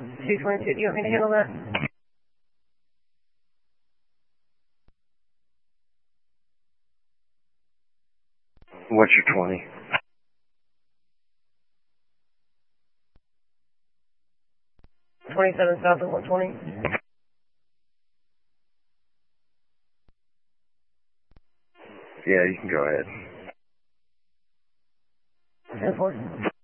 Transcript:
222, do you want me to handle that? What's your 20? $27 south of 120. Yeah, you can go ahead. 10-4.